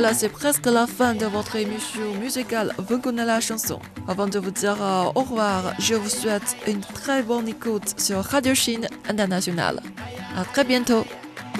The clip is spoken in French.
Voilà, c'est presque la fin de votre émission musicale. Vous connaissez la chanson. Avant de vous dire au revoir, je vous souhaite une très bonne écoute sur Radio Chine Internationale. À très bientôt.